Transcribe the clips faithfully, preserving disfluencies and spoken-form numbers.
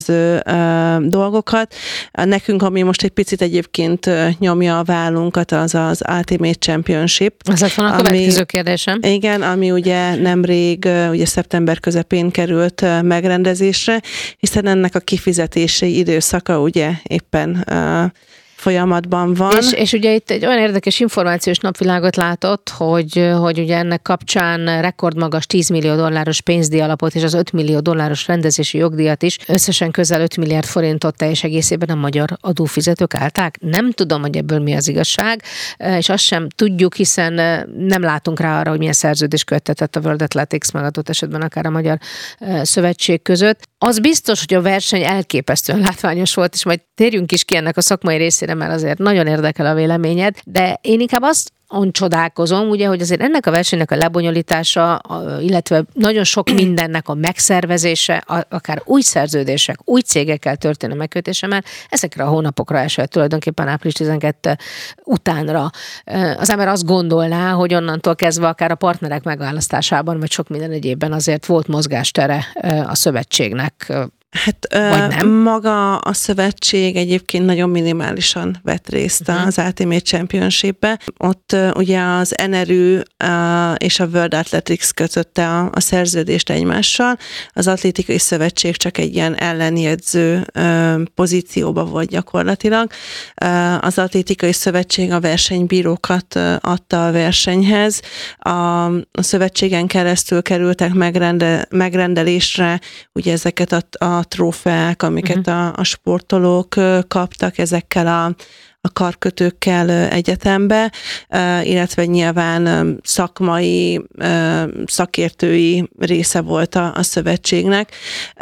dolgokat. Nekünk, ami most egy picit egyébként nyomja a vállunkat, az az Ultimate Championship. Ez lett volna a következő kérdésem. Igen, ami ugye nemrég, ugye szeptember közepén került megrendezésre, hiszen ennek a kifizetési időszaka ugye éppen folyamatban van. És, és ugye itt egy olyan érdekes információs napvilágot látott, hogy, hogy ugye ennek kapcsán rekordmagas tíz millió dolláros pénzdíj alapot és az öt millió dolláros rendezési jogdíjat is, összesen közel öt milliárd forintot teljes egészében a magyar adófizetők állták. Nem tudom, hogy ebből mi az igazság, és azt sem tudjuk, hiszen nem látunk rá arra, hogy milyen szerződés köttetett a World Athletics meg adott esetben akár a Magyar Szövetség között. Az biztos, hogy a verseny elképesztően látványos volt, és majd térjünk is ki ennek a szakmai részére, mert azért nagyon érdekel a véleményed, de én inkább azt on csodálkozom, ugye, hogy azért ennek a versenynek a lebonyolítása, illetve nagyon sok mindennek a megszervezése, akár új szerződések, új cégekkel történő megkötése már ezekre a hónapokra esett, tulajdonképpen április tizenkettő utánra. Az ember azt gondolná, hogy onnantól kezdve akár a partnerek megválasztásában, vagy sok minden egyébben azért volt mozgástere a szövetségnek. Hát ö, maga a szövetség egyébként nagyon minimálisan vett részt uh-huh. az Ultimate Championship-be. Ott uh, ugye az en er ú uh, és a World Athletics kötötte a, a szerződést egymással. Az Atlétikai Szövetség csak egy ilyen ellenjegyző uh, pozícióba volt gyakorlatilag. Uh, az Atlétikai Szövetség a versenybírókat uh, adta a versenyhez. A, a szövetségen keresztül kerültek megrende, megrendelésre ugye ezeket a, a trófeák, amiket uh-huh. a, a sportolók kaptak ezekkel a, a karkötőkkel egyetembe, illetve nyilván szakmai, szakértői része volt a, a szövetségnek,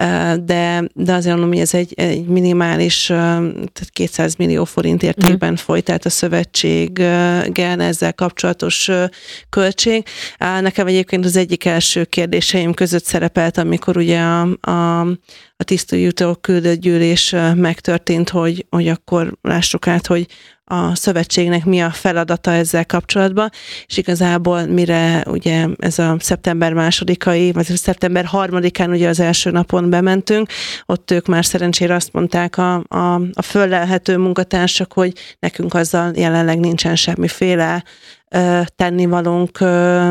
de, de azért mondom, hogy ez egy, egy minimális, tehát kétszáz millió forint értékben uh-huh. folyt át a szövetségen ezzel kapcsolatos költség. Nekem egyébként az egyik első kérdéseim között szerepelt, amikor ugye a, a a tisztújító küldött gyűlés megtörtént, hogy, hogy akkor lássuk át, hogy a szövetségnek mi a feladata ezzel kapcsolatban, és igazából mire ugye ez a szeptember másodikai, vagy szeptember harmadikán ugye az első napon bementünk, ott ők már szerencsére azt mondták a, a, a föllelhető munkatársak, hogy nekünk azzal jelenleg nincsen semmiféle tennivalónk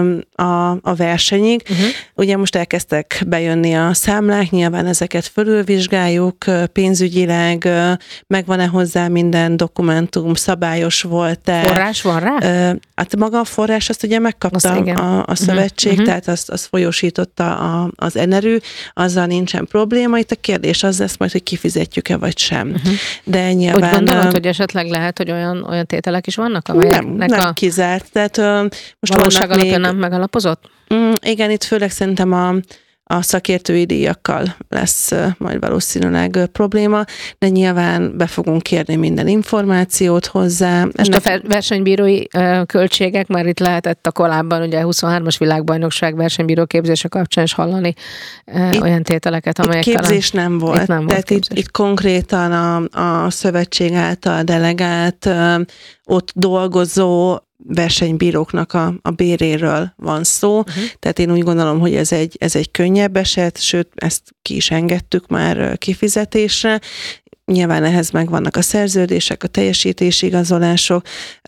a, a versenyig. Uh-huh. Ugye most elkezdtek bejönni a számlák, nyilván ezeket fölülvizsgáljuk, pénzügyileg megvan-e hozzá minden dokumentum, szabályos volt-e. Forrás van rá? Hát maga a forrás azt ugye megkapta a, a szövetség, uh-huh. tehát azt, azt folyósította a, az en er ú, azzal nincsen probléma. Itt a kérdés az lesz majd, hogy kifizetjük-e vagy sem. Uh-huh. De nyilván... Úgy gondolod, hogy esetleg lehet, hogy olyan, olyan tételek is vannak, amelyeknek nem, nem a... kizárt. Tehát, most valóság alapján még, nem megalapozott? Mm, igen, itt főleg szerintem a, a szakértői díjakkal lesz majd valószínűleg probléma, de nyilván be fogunk kérni minden információt hozzá. Most ennek... a versenybírói költségek, már itt lehetett a korábban, ugye a huszonhármas világbajnokság versenybíró képzése kapcsán is hallani itt, olyan tételeket, amelyekkel... Itt képzés a... nem volt. Itt nem volt Tehát itt, itt konkrétan a, a szövetség által delegált, ott dolgozó versenybíróknak a, a béréről van szó, uh-huh. tehát én úgy gondolom, hogy ez egy, ez egy könnyebb eset, sőt, ezt ki is engedtük már kifizetésre. Nyilván ehhez megvannak a szerződések, a teljesítési igazolások,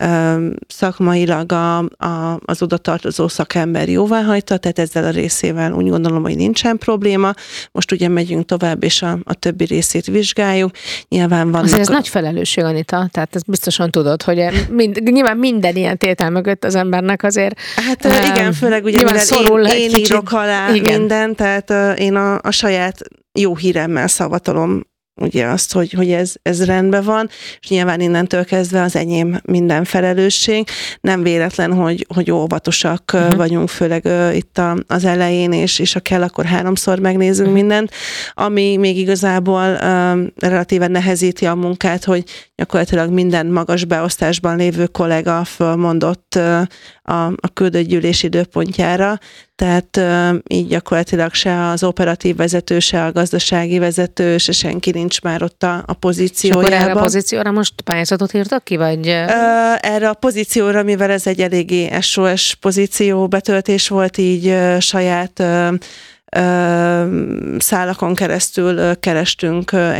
szakmailag a, a, az oda tartozó szakember jóváhagyta, tehát ezzel a részével úgy gondolom, hogy nincsen probléma. Most ugye megyünk tovább, és a, a többi részét vizsgáljuk. Nyilván vannak... Azért ez a... nagy felelősség, Anita, tehát ezt biztosan tudod, hogy mind, nyilván minden ilyen tétel mögött az embernek azért... Hát um, igen, főleg ugye szorul én, én kicsit, írok alá igen. minden, tehát uh, én a, a saját jó híremmel szavatolom ugye azt, hogy, hogy ez, ez rendben van, és nyilván innentől kezdve az enyém minden felelősség. Nem véletlen, hogy, hogy óvatosak uh-huh. vagyunk, főleg uh, itt a, az elején, és, és ha kell, akkor háromszor megnézünk uh-huh. mindent, ami még igazából uh, relatíve nehezíti a munkát, hogy gyakorlatilag minden magas beosztásban lévő kollega fölmondott uh, a, a küldött gyűlés időpontjára, tehát uh, így gyakorlatilag se az operatív vezető, se a gazdasági vezető, se senki nincs már ott a, a pozíciójában. És akkor erre a pozícióra most pályázatot írtak ki, vagy? Uh, erre a pozícióra, mivel ez egy eléggé es o es pozíció betöltés volt, így uh, saját uh, szálakon keresztül kerestünk